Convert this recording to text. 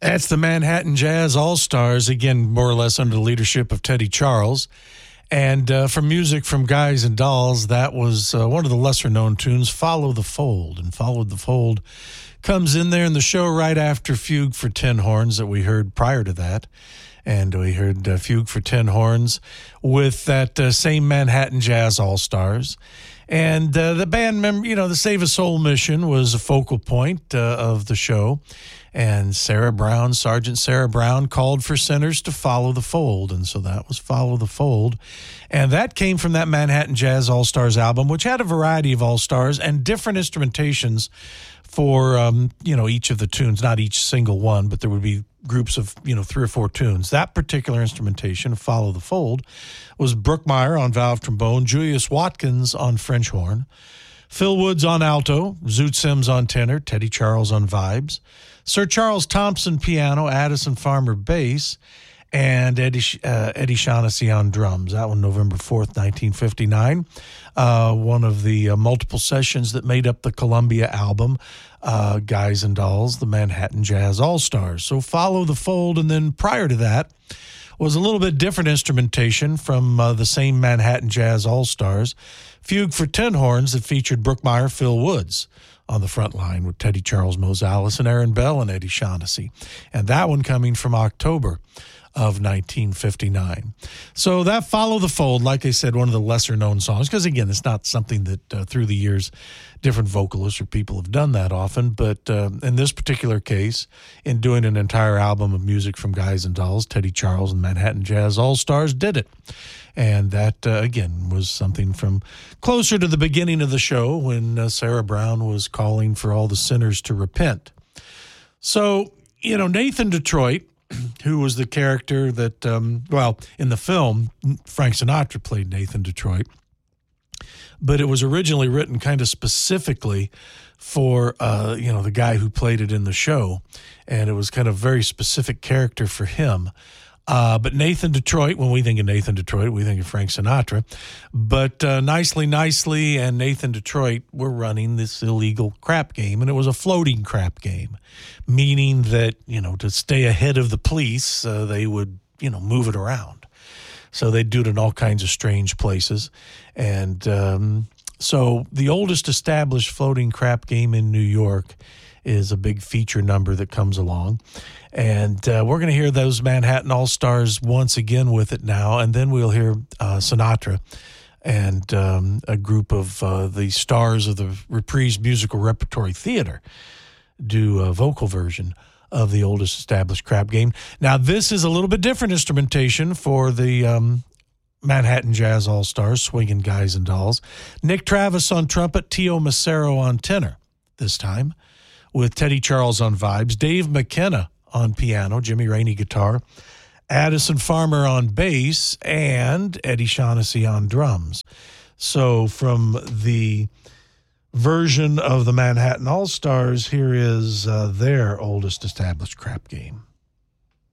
That's the Manhattan Jazz All-Stars, again, more or less under the leadership of Teddy Charles. And from music from Guys and Dolls, that was one of the lesser-known tunes, Follow the Fold. And Follow the Fold comes in there in the show right after Fugue for Tin Horns that we heard prior to that. And we heard Fugue for Tin Horns with that same Manhattan Jazz All-Stars. And the band member, the Save a Soul mission was a focal point of the show. And Sergeant Sarah Brown, called for sinners to follow the fold. And so that was Follow the Fold. And that came from that Manhattan Jazz All-Stars album, which had a variety of All-Stars and different instrumentations for, each of the tunes. Not each single one, but there would be groups of, 3 or 4 tunes. That particular instrumentation, Follow the Fold, was Brookmeyer on valve trombone, Julius Watkins on French horn, Phil Woods on alto, Zoot Sims on tenor, Teddy Charles on vibes, Sir Charles Thompson piano, Addison Farmer bass, and Eddie Shaughnessy on drums. That one, November 4th, 1959. One of the multiple sessions that made up the Columbia album, Guys and Dolls, the Manhattan Jazz All-Stars. So Follow the Fold, and then prior to that was a little bit different instrumentation from the same Manhattan Jazz All-Stars, Fugue for Tin Horns, that featured Brookmeyer, Phil Woods on the front line with Teddy Charles Mozales and Aaron Bell and Eddie Shaughnessy. And that one coming from October of 1959. So that Follow the Fold, like I said, one of the lesser-known songs, because, again, it's not something that through the years different vocalists or people have done that often. But in this particular case, in doing an entire album of music from Guys and Dolls, Teddy Charles and Manhattan Jazz All-Stars did it. And that, again, was something from closer to the beginning of the show when Sarah Brown was calling for all the sinners to repent. So, Nathan Detroit, who was the character that, in the film, Frank Sinatra played Nathan Detroit, but it was originally written kind of specifically for, the guy who played it in the show, and it was kind of a very specific character for him. But Nathan Detroit, when we think of Nathan Detroit, we think of Frank Sinatra. But Nicely and Nathan Detroit were running this illegal crap game, and it was a floating crap game, meaning that, to stay ahead of the police, they would, move it around. So they'd do it in all kinds of strange places. And so the oldest established floating crap game in New York is a big feature number that comes along. And we're going to hear those Manhattan All-Stars once again with it now, and then we'll hear Sinatra and a group of the stars of the Reprise Musical Repertory Theater do a vocal version of the oldest established crap game. Now, this is a little bit different instrumentation for the Manhattan Jazz All-Stars, swinging Guys and Dolls. Nick Travis on trumpet, Tio Macero on tenor this time, with Teddy Charles on vibes, Dave McKenna on piano, Jimmy Rainey guitar, Addison Farmer on bass, and Eddie Shaughnessy on drums. So from the version of the Manhattan All-Stars, here is their oldest established crap game.